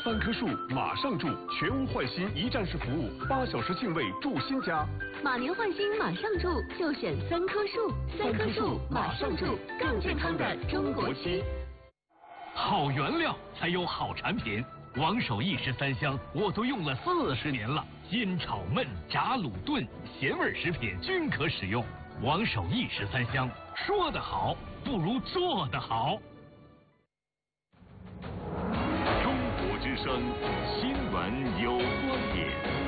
3棵树马上住，全屋换新一站式服务，8小时净位住新家。 马年换新马上住，就选3棵树，3棵树马上住，更健康的中国漆。 好原料才有好产品。王守义13香我都用了40年了，煎炒焖炸卤炖咸味食品均可使用。王守义13香，说得好不如做得好。 中国之声新闻有观点。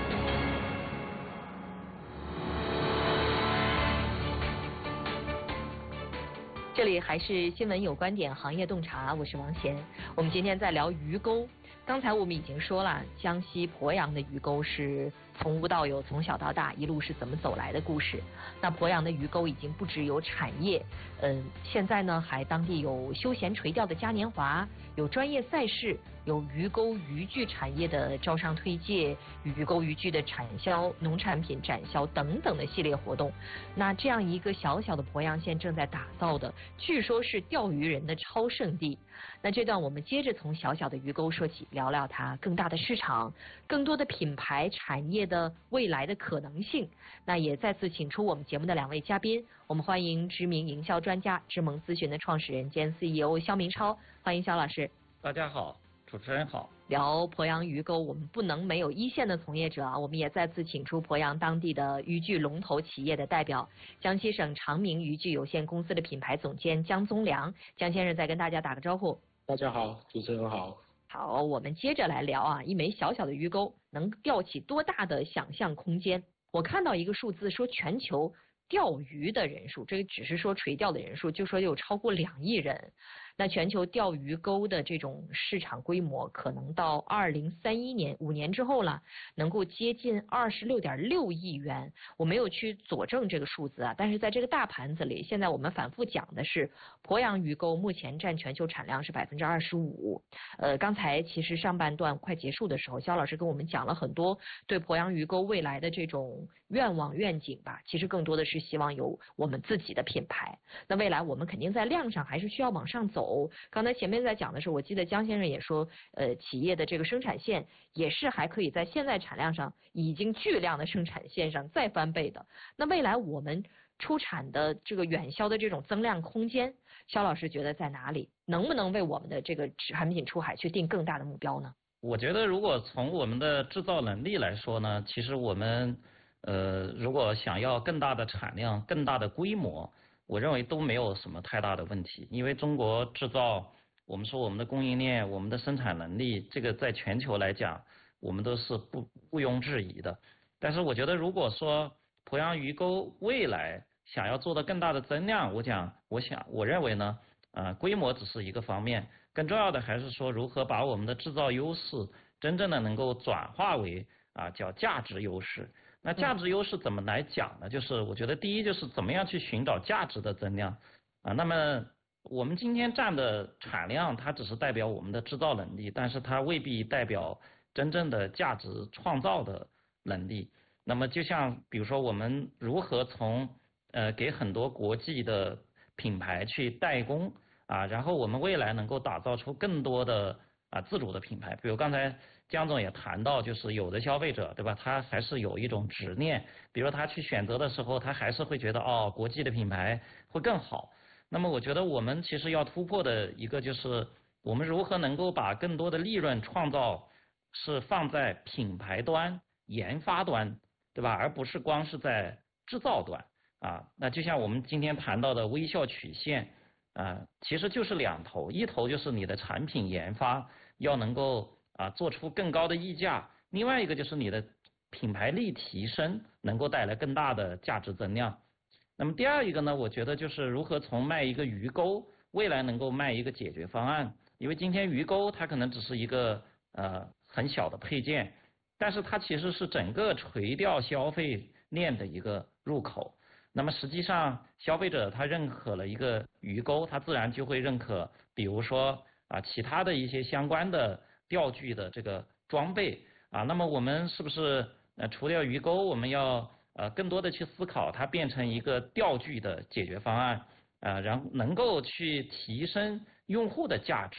这里还是新闻有观点，行业洞察，我是王贤。我们今天在聊鱼钩。刚才我们已经说了，江西鄱阳的鱼钩是从无到有，从小到大一路是怎么走来的故事。那鄱阳的鱼钩已经不只有产业，现在呢还当地有休闲垂钓的嘉年华，有专业赛事，有鱼钩渔具产业的招商推介，鱼钩渔具的产销、农产品展销等等的系列活动。那这样一个小小的鄱阳县正在打造的，据说是钓鱼人的超圣地。那这段我们接着从小小的鱼钩说起，聊聊它更大的市场、更多的品牌产业的未来的可能性。那也再次请出我们节目的2位嘉宾，我们欢迎知名营销专家智盟咨询的创始人兼 CEO 肖明超，欢迎肖老师。 大家好，主持人好。 聊鄱阳鱼钩，我们不能没有一线的从业者啊，我们也再次请出鄱阳当地的渔具龙头企业的代表，江西省长明渔具有限公司的品牌总监江宗良。江先生再跟大家打个招呼。 大家好，主持人好。 好，我们接着来聊啊，一枚小小的鱼钩能钓起多大的想象空间？我看到一个数字说，全球钓鱼的人数，这个只是说垂钓的人数，就说有超过2亿人。那全球钓鱼钩的这种市场规模，可能到2031年5年之后了，能够接近26.6亿元。我没有去佐证这个数字啊，但是在这个大盘子里，现在我们反复讲的是鄱阳鱼钩目前占全球产量是25%。刚才其实上半段快结束的时候，肖老师跟我们讲了很多对鄱阳鱼钩未来的这种愿望愿景吧，其实更多的是希望有我们自己的品牌。那未来我们肯定在量上还是需要往上走。刚才前面在讲的时候，我记得江先生也说，企业的这个生产线也是还可以在现在产量上已经巨量的生产线上再翻倍的。那未来我们出产的这个远销的这种增量空间，肖老师觉得在哪里？能不能为我们的这个产品出海去定更大的目标呢？ 我觉得如果从我们的制造能力来说呢，其实我们如果想要更大的产量、更大的规模，我认为都没有什么太大的问题。因为中国制造，我们说我们的供应链、我们的生产能力，这个在全球来讲，我们都是毋庸置疑的。但是我觉得，如果说鄱阳鱼钩未来想要做到更大的增量，我认为呢，规模只是一个方面，更重要的还是说如何把我们的制造优势真正的能够转化为叫价值优势。那价值优势怎么来讲呢？就是我觉得第一就是怎么样去寻找价值的增量那么我们今天占的产量，它只是代表我们的制造能力，但是它未必代表真正的价值创造的能力。那么就像比如说我们如何从给很多国际的品牌去代工然后我们未来能够打造出更多的自主的品牌。比如刚才江总也谈到，就是有的消费者对吧，他还是有一种执念，比如他去选择的时候，他还是会觉得国际的品牌会更好。那么我觉得我们其实要突破的一个就是我们如何能够把更多的利润创造是放在品牌端、研发端，对吧？而不是光是在制造端那就像我们今天谈到的微笑曲线其实就是2头，一头就是你的产品研发要能够做出更高的溢价，另外一个就是你的品牌力提升能够带来更大的价值增量。那么第二一个呢，我觉得就是如何从卖一个鱼钩未来能够卖一个解决方案。因为今天鱼钩它可能只是一个很小的配件，但是它其实是整个垂钓消费链的一个入口。那么实际上消费者他认可了一个鱼钩，他自然就会认可比如说其他的一些相关的钓具的这个装备那么我们是不是除掉鱼钩，我们要更多的去思考它变成一个钓具的解决方案然后能够去提升用户的价值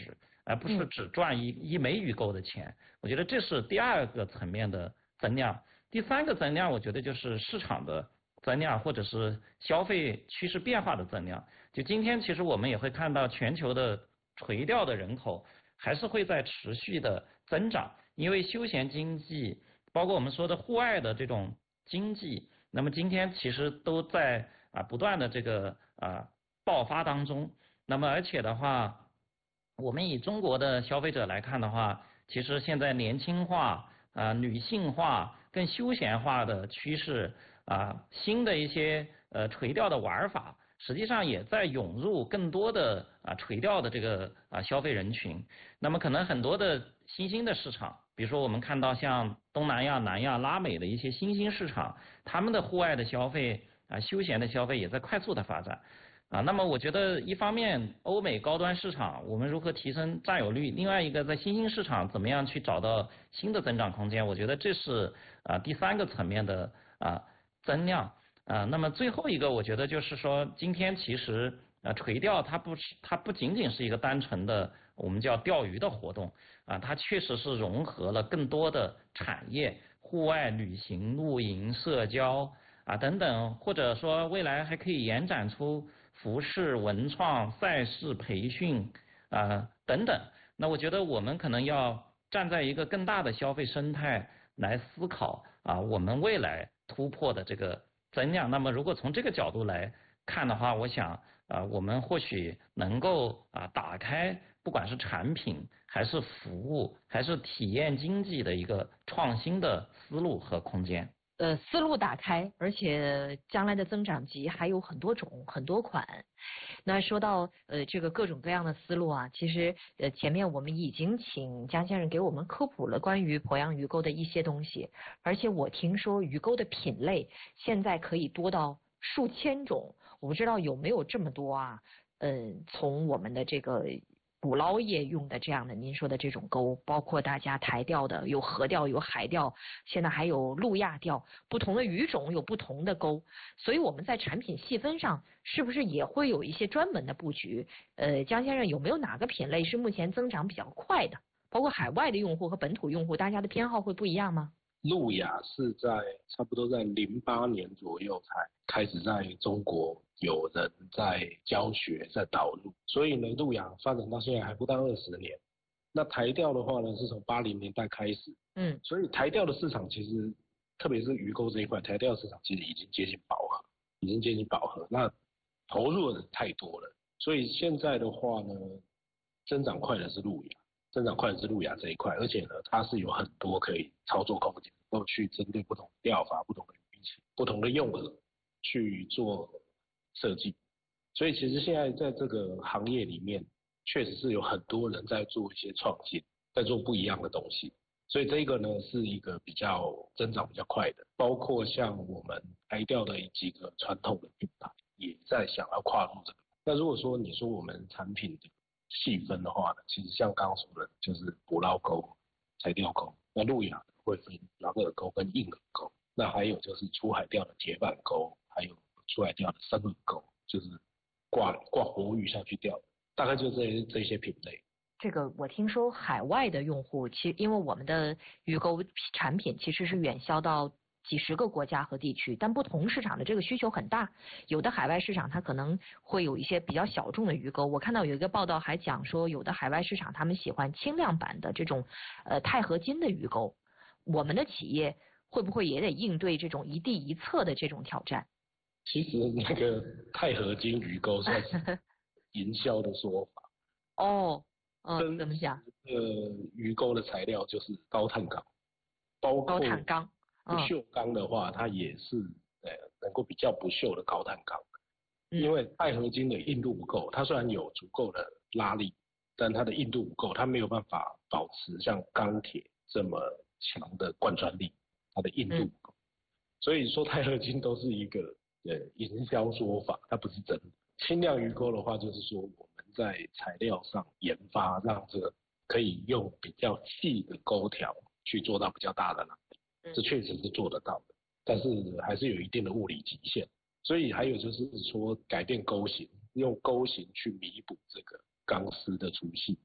而不是只赚一枚鱼钩的钱。我觉得这是第二个层面的增量。第三个增量，我觉得就是市场的增量，或者是消费趋势变化的增量。就今天其实我们也会看到全球的垂钓的人口还是会在持续的增长，因为休闲经济包括我们说的户外的这种经济，那么今天其实都在不断的这个爆发当中。那么而且的话，我们以中国的消费者来看的话，其实现在年轻化女性化更休闲化的趋势新的一些垂钓的玩法，实际上也在涌入更多的垂钓的这个消费人群。那么可能很多的新兴的市场，比如说我们看到像东南亚、南亚、拉美的一些新兴市场，他们的户外的消费休闲的消费也在快速的发展那么我觉得一方面欧美高端市场我们如何提升占有率，另外一个在新兴市场怎么样去找到新的增长空间，我觉得这是第三个层面的增量那么最后一个我觉得就是说，今天其实垂钓它不仅仅是一个单纯的我们叫钓鱼的活动它确实是融合了更多的产业，户外旅行、露营、社交等等，或者说未来还可以延展出服饰、文创、赛事、培训等等。那我觉得我们可能要站在一个更大的消费生态来思考我们未来突破的这个增量。那么如果从这个角度来看的话，我想我们或许能够打开不管是产品还是服务还是体验经济的一个创新的思路和空间。 思路打开，而且将来的增长极还有很多种很多款。那说到这个各种各样的思路其实前面我们已经请江先生给我们科普了关于鄱阳鱼钩的一些东西，而且我听说鱼钩的品类现在可以多到数千种，我不知道有没有这么多从我们的这个捕捞业用的这样的您说的这种钩，包括大家台钓的，有河钓有海钓，现在还有路亚钓，不同的鱼种有不同的钩，所以我们在产品细分上是不是也会有一些专门的布局？江先生有没有哪个品类是目前增长比较快的？包括海外的用户和本土用户，大家的偏好会不一样吗？ 路亚是在差不多在08年左右才开始在中国有人在教学在导入，所以呢路亚发展到现在还不到20年。那台钓的话呢是从80年代开始所以台钓的市场其实特别是鱼钩这一块，台钓市场其实已经接近饱和，那投入的人太多了，所以现在的话呢增长快的是路亚这一块，而且呢它是有很多可以操作空间，能够去针对不同的钓法、不同的鱼情、不同的用饵去做设计。所以其实现在在这个行业里面确实是有很多人在做一些创新，在做不一样的东西，所以这个呢是一个比较增长比较快的，包括像我们台钓的几个传统的品牌也在想要跨入这个。那如果说你说我们产品的细分的话呢，其实像刚刚说的就是捕捞钩、台钓钩，那路亚会分狼饵钩跟硬饵钩，那还有就是出海钓的铁板钩，还有出海钓的生饵钩，就是挂活鱼下去钓的，大概就这些品类。 这个我听说海外的用户，因为我们的鱼钩产品其实是远销到几十个国家和地区，但不同市场的这个需求很大，有的海外市场它可能会有一些比较小众的鱼钩。我看到有一个报道还讲说，有的海外市场他们喜欢轻量版的这种钛合金的鱼钩，我们的企业会不会也得应对这种一地一侧的这种挑战？ 其实那个钛合金鱼钩算是营销的说法怎么讲？ 鱼钩的材料就是高碳钢，包括高碳钢。 不锈钢的话，它也是能够比较不锈的高碳钢，因为钛合金的硬度不够，它虽然有足够的拉力，但它的硬度不够，它没有办法保持像钢铁这么强的贯穿力，它的硬度不够，所以说钛合金都是一个营销说法，它不是真的。轻量鱼钩的话，就是说我们在材料上研发，让这个可以用比较细的钩条去做到比较大的拉力。这确实是做得到的，但是还是有一定的物理极限。所以还有就是说改变钩型，用钩型去弥补这个钢丝的粗细。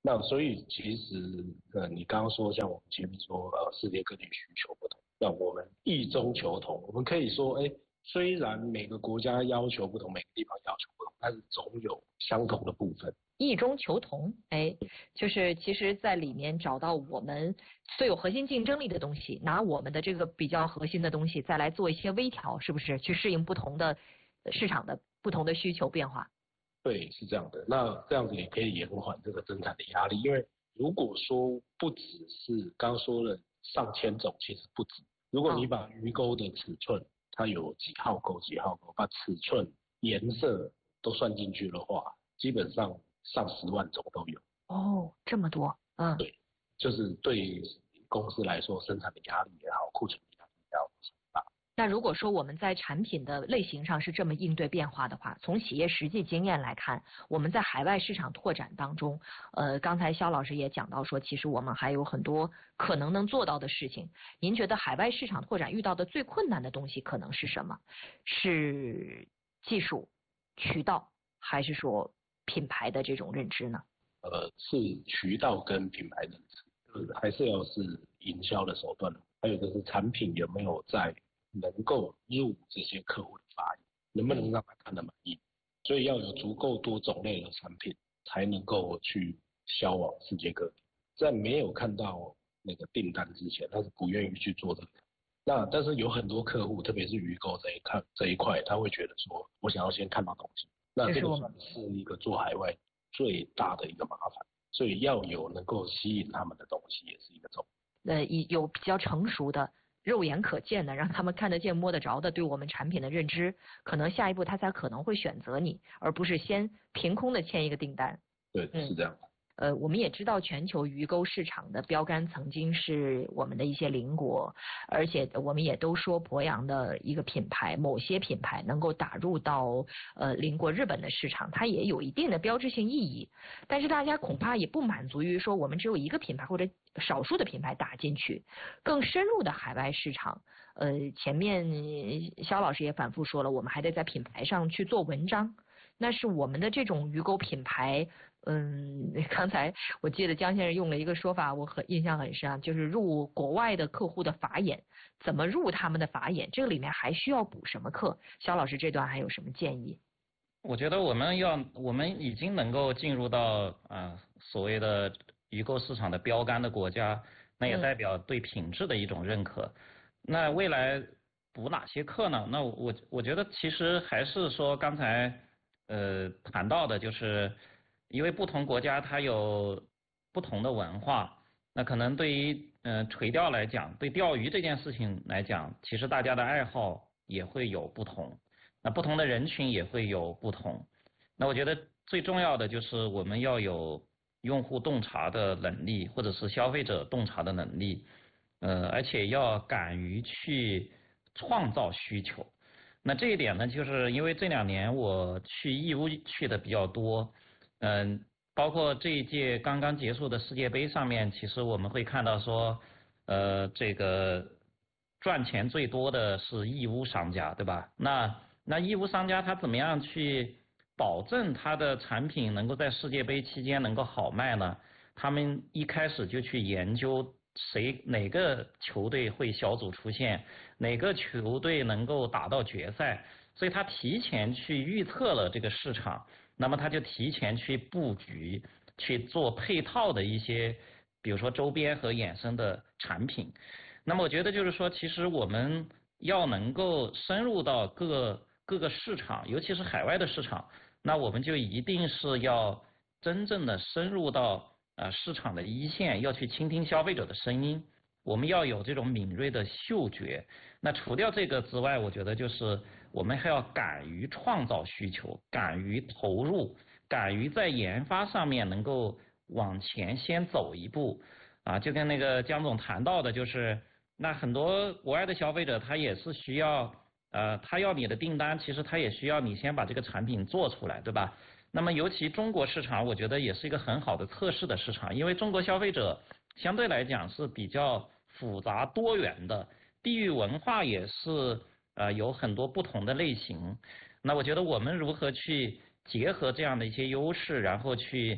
那所以其实你刚刚说像我们前面说世界各地需求不同，那我们异中求同，我们可以说虽然每个国家要求不同，每个地方要求不同，但是总有相同的部分。 异中求同，就是其实在里面找到我们最有核心竞争力的东西，拿我们的这个比较核心的东西再来做一些微调，是不是去适应不同的市场的不同的需求变化？ 对，是这样的。那这样子也可以延缓这个增产的压力，因为如果说不只是刚说了上千种，其实不止。如果你把鱼钩的尺寸，它有几号钩几号钩，把尺寸、颜色都算进去的话，基本上上10万种都有。 哦，这么多， 对，就是对公司来说，生产的压力也好，库存的压力也好， 那如果说我们在产品的类型上是这么应对变化的话，从企业实际经验来看，我们在海外市场拓展当中，刚才肖老师也讲到说，其实我们还有很多可能能做到的事情。您觉得海外市场拓展遇到的最困难的东西可能是什么？是技术、渠道，还是说品牌的这种认知呢？ 是渠道跟品牌认知，还是要是营销的手段，还有就是产品有没有在能够入这些客户的法眼，能不能让他看得满意？所以要有足够多种类的产品，才能够去销往世界各地。在没有看到那个订单之前，他是不愿意去做这个。那但是有很多客户，特别是预购这一块，他会觉得说，我想要先看到东西。那这个算是一个做海外最大的一个麻烦，所以要有能够吸引他们的东西，也是一个重点。 有比较成熟的。肉眼可见的，让他们看得见摸得着的对我们产品的认知，可能下一步他才可能会选择你，而不是先凭空的签一个订单。 对，是这样的。 我们也知道全球鱼钩市场的标杆曾经是我们的一些邻国，而且我们也都说博洋的一个品牌，某些品牌能够打入到邻国日本的市场，它也有一定的标志性意义。但是大家恐怕也不满足于说我们只有一个品牌或者少数的品牌打进去，更深入的海外市场。前面肖老师也反复说了，我们还得在品牌上去做文章。那是我们的这种鱼钩品牌，刚才我记得江先生用了一个说法，我印象很深啊，就是入国外的客户的法眼，怎么入他们的法眼，这个里面还需要补什么课？肖老师这段还有什么建议？ 我觉得我们已经能够进入到所谓的鱼钩市场的标杆的国家，那也代表对品质的一种认可。那未来补哪些课呢？那我觉得其实还是说刚才谈到的，就是因为不同国家它有不同的文化，那可能对于垂钓来讲，对钓鱼这件事情来讲，其实大家的爱好也会有不同，那不同的人群也会有不同。那我觉得最重要的就是我们要有用户洞察的能力，或者是消费者洞察的能力，而且要敢于去创造需求。那这一点呢，就是因为这2年我去义乌去的比较多，包括这一届刚刚结束的世界杯上面，其实我们会看到说，这个赚钱最多的是义乌商家，对吧？那义乌商家他怎么样去保证他的产品能够在世界杯期间能够好卖呢？他们一开始就去研究哪个球队会小组出现，哪个球队能够打到决赛，所以他提前去预测了这个市场，那么他就提前去布局，去做配套的一些，比如说周边和衍生的产品。那么我觉得就是说，其实我们要能够深入到各个市场，尤其是海外的市场，那我们就一定是要真正的深入到市场的一线，要去倾听消费者的声音，我们要有这种敏锐的嗅觉。那除掉这个之外，我觉得就是我们还要敢于创造需求，敢于投入，敢于在研发上面能够往前先走一步就跟那个江总谈到的，就是那很多国外的消费者他也是需要他要你的订单，其实他也需要你先把这个产品做出来，对吧？那么尤其中国市场，我觉得也是一个很好的测试的市场，因为中国消费者相对来讲是比较复杂多元的，地域文化也是有很多不同的类型。那我觉得我们如何去结合这样的一些优势，然后去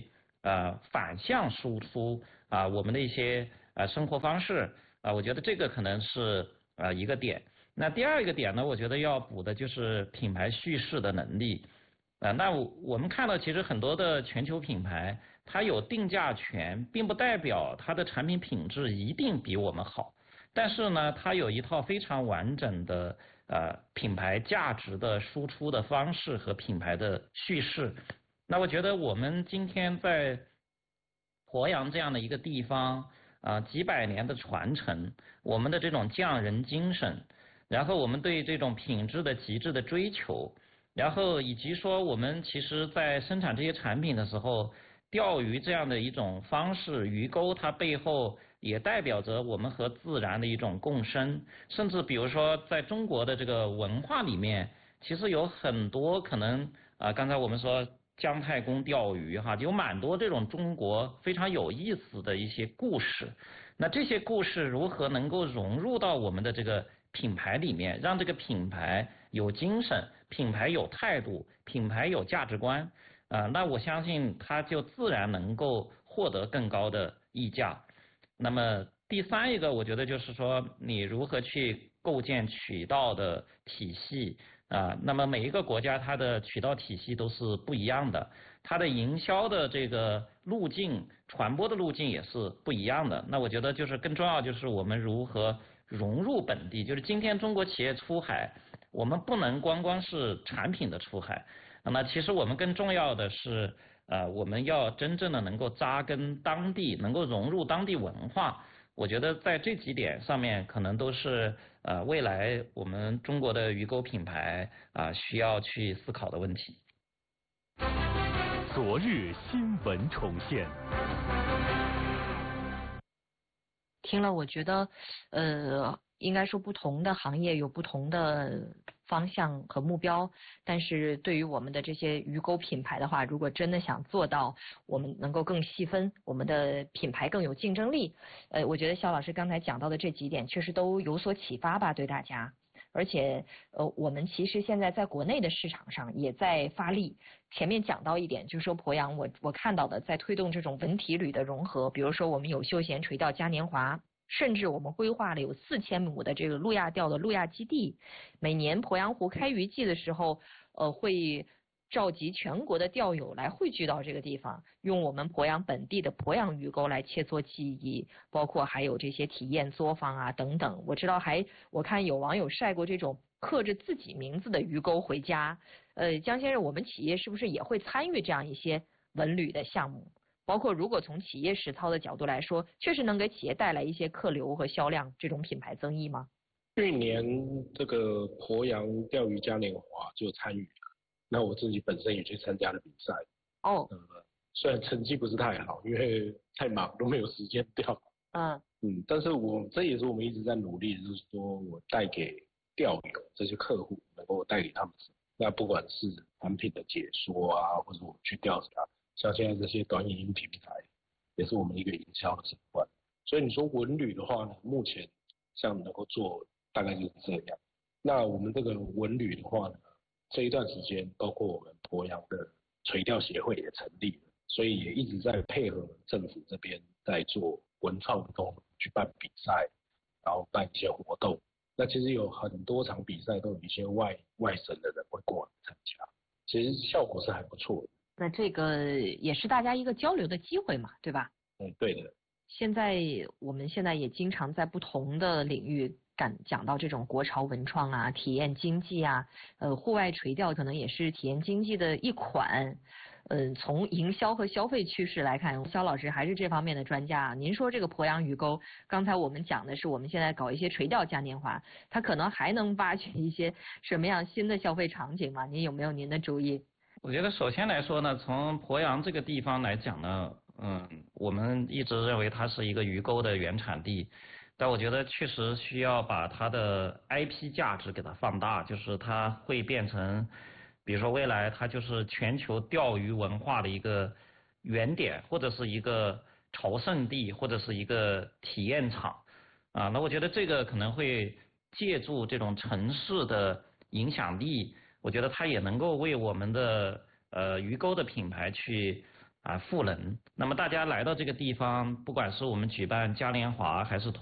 反向输出我们的一些生活方式我觉得这个可能是一个点。那第二一个点呢，我觉得要补的就是品牌叙事的能力。那我们看到其实很多的全球品牌，它有定价权，并不代表它的产品品质一定比我们好。但是呢，它有一套非常完整的品牌价值的输出的方式和品牌的叙事。那我觉得我们今天在鄱阳这样的一个地方几百年的传承，我们的这种匠人精神，然后我们对这种品质的极致的追求，然后以及说我们其实在生产这些产品的时候，钓鱼这样的一种方式，鱼钩它背后也代表着我们和自然的一种共生。甚至比如说在中国的这个文化里面，其实有很多可能刚才我们说姜太公钓鱼有蛮多这种中国非常有意思的一些故事。那这些故事如何能够融入到我们的这个品牌里面，让这个品牌有精神，品牌有态度，品牌有价值观那我相信它就自然能够获得更高的溢价。那么第三一个，我觉得就是说你如何去构建渠道的体系那么每一个国家它的渠道体系都是不一样的，它的营销的这个路径、传播的路径也是不一样的。那我觉得就是更重要就是我们如何融入本地，就是今天中国企业出海，我们不能光是产品的出海，那么其实我们更重要的是我们要真正的能够扎根当地，能够融入当地文化。我觉得在这几点上面可能都是未来我们中国的鱼钩品牌需要去思考的问题。 昨日新闻重现。 听了我觉得应该说不同的行业有不同的方向和目标，但是对于我们的这些鱼钩品牌的话，如果真的想做到我们能够更细分，我们的品牌更有竞争力我觉得肖老师刚才讲到的这几点确实都有所启发吧，对大家。而且我们其实现在在国内的市场上也在发力。前面讲到一点，就是说鄱阳我看到的在推动这种文体旅的融合，比如说我们有休闲垂钓嘉年华，甚至我们规划了有4000亩的这个路亚钓的路亚基地，每年鄱阳湖开渔季的时候会召集全国的钓友来汇聚到这个地方，用我们鄱阳本地的鄱阳鱼钩来切磋技艺，包括还有这些体验作坊等等。我知道我看有网友晒过这种刻着自己名字的鱼钩回家。江先生，我们企业是不是也会参与这样一些文旅的项目？包括如果从企业实操的角度来说，确实能给企业带来一些客流和销量这种品牌增益吗？ 去年这个鄱阳钓鱼嘉年华就参与了，那我自己本身也去参加了比赛。虽然成绩不是太好，因为太忙都没有时间钓。但是这也是我们一直在努力，就是说我带给钓友这些客户，能够带给他们，那不管是产品的解说或者我去调查，像现在这些短影音平台，也是我们一个营销的手段。所以你说文旅的话呢，目前像能够做大概就是这样。那我们这个文旅的话呢，这一段时间包括我们鄱阳的垂钓协会也成立了，所以也一直在配合政府这边在做文创活动，去办比赛，然后办一些活动。那其实有很多场比赛都有一些外省的人会过来参加，其实效果是还不错的。 那这个也是大家一个交流的机会嘛，对吧？ 对的。 我们现在也经常在不同的领域讲到这种国潮文创体验经济户外垂钓可能也是体验经济的一款。从营销和消费趋势来看，肖老师还是这方面的专家您说这个鄱阳鱼钩，刚才我们讲的是我们现在搞一些垂钓嘉年华，它可能还能挖掘一些什么样新的消费场景吗？您有没有您的主意？ 我觉得首先来说呢，从鄱阳这个地方来讲呢，我们一直认为它是一个鱼钩的原产地，但我觉得确实需要把它的 IP 价值给它放大，就是它会变成，比如说未来它就是全球钓鱼文化的一个原点，或者是一个朝圣地，或者是一个体验场那我觉得这个可能会借助这种城市的影响力，我觉得它也能够为我们的鱼钩的品牌去赋能。那么大家来到这个地方，不管是我们举办嘉年华还是